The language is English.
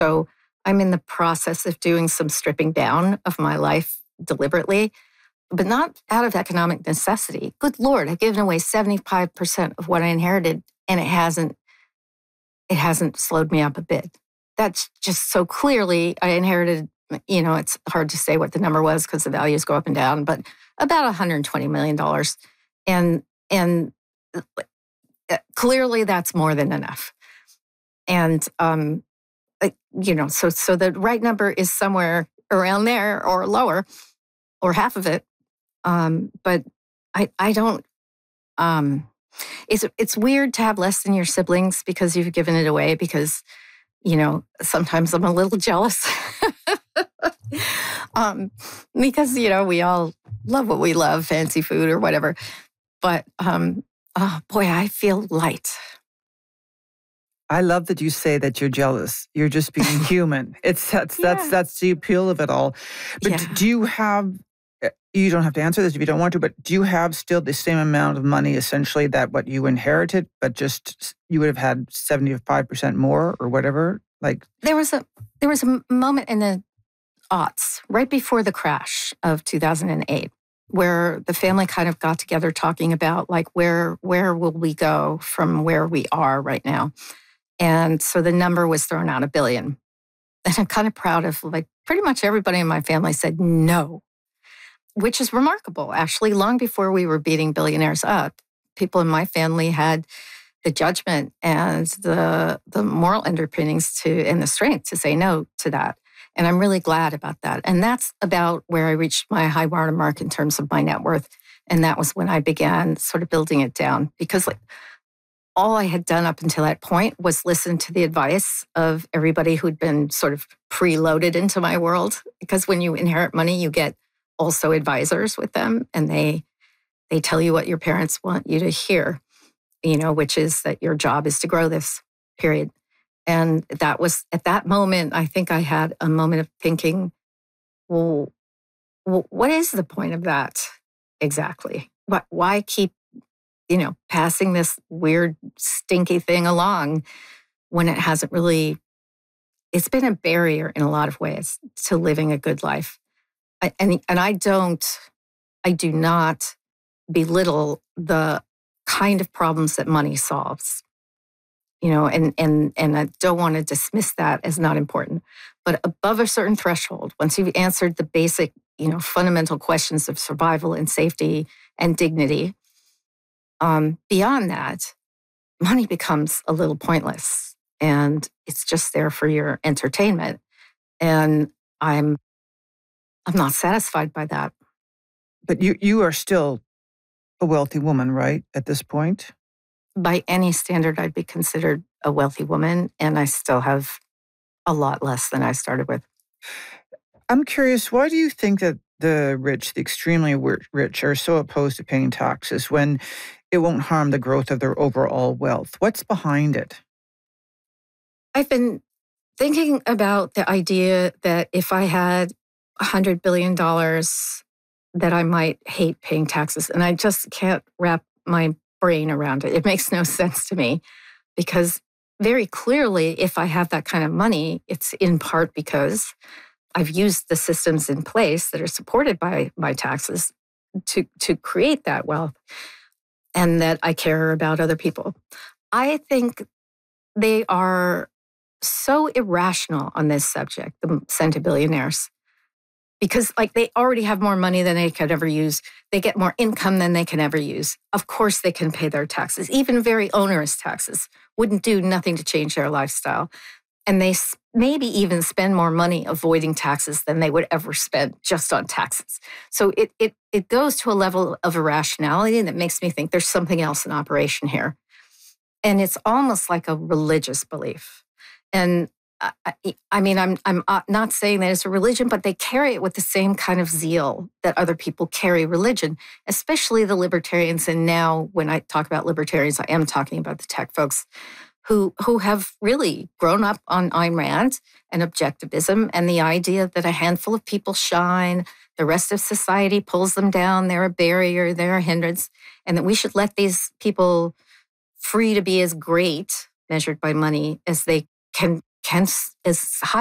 So I'm in the process of doing some stripping down of my life deliberately, but not out of economic necessity. Good Lord, I've given away 75% of what I inherited, and it hasn't slowed me up a bit. That's just so clearly I inherited, it's hard to say what the number was because the values go up and down, but about $120 million. And clearly that's more than enough. And, so the right number is somewhere around there or lower or half of it. But I don't, it's weird to have less than your siblings because you've given it away because, sometimes I'm a little jealous because, we all love what we love, fancy food or whatever. But, I feel light. I love that you say that you're jealous. You're just being human. That's the appeal of it all. But do you have, you don't have to answer this if you don't want to, but do you have still the same amount of money essentially that what you inherited, but just you would have had 75% more or whatever? Like there was a moment in the aughts, right before the crash of 2008, where the family kind of got together talking about like where will we go from where we are right now. And so the number was thrown out, $1 billion. And I'm kind of proud of like pretty much everybody in my family said no, which is remarkable. Actually, long before we were beating billionaires up, people in my family had the judgment and the moral underpinnings and the strength to say no to that. And I'm really glad about that. And that's about where I reached my high water mark in terms of my net worth. And that was when I began sort of building it down because like, all I had done up until that point was listen to the advice of everybody who'd been sort of preloaded into my world. Because when you inherit money, you get also advisors with them, and they tell you what your parents want you to hear, which is that your job is to grow this, period. And that was, at that moment, I think I had a moment of thinking, well what is the point of that exactly? Why keep passing this weird, stinky thing along when it hasn't really, it's been a barrier in a lot of ways to living a good life. And I do not belittle the kind of problems that money solves, and I don't want to dismiss that as not important. But above a certain threshold, once you've answered the basic, fundamental questions of survival and safety and dignity, beyond that, money becomes a little pointless and it's just there for your entertainment. And I'm not satisfied by that. But you are still a wealthy woman, right, at this point? By any standard, I'd be considered a wealthy woman, and I still have a lot less than I started with. I'm curious, why do you think that the rich, the extremely rich, are so opposed to paying taxes when it won't harm the growth of their overall wealth? What's behind it? I've been thinking about the idea that if I had $100 billion, that I might hate paying taxes. And I just can't wrap my brain around it. It makes no sense to me because very clearly, if I have that kind of money, it's in part because I've used the systems in place that are supported by my taxes to create that wealth, and that I care about other people. I think they are so irrational on this subject, the centibillionaires, because like they already have more money than they could ever use. They get more income than they can ever use. Of course they can pay their taxes. Even very onerous taxes wouldn't do nothing to change their lifestyle. And they maybe even spend more money avoiding taxes than they would ever spend just on taxes. So it goes to a level of irrationality that makes me think there's something else in operation here. And it's almost like a religious belief. And I mean, I'm not saying that it's a religion, but they carry it with the same kind of zeal that other people carry religion, especially the libertarians. And now when I talk about libertarians, I am talking about the tech folks who have really grown up on Ayn Rand and objectivism and the idea that a handful of people shine, the rest of society pulls them down, they're a barrier, they're a hindrance, and that we should let these people free to be as great, measured by money, as they can is high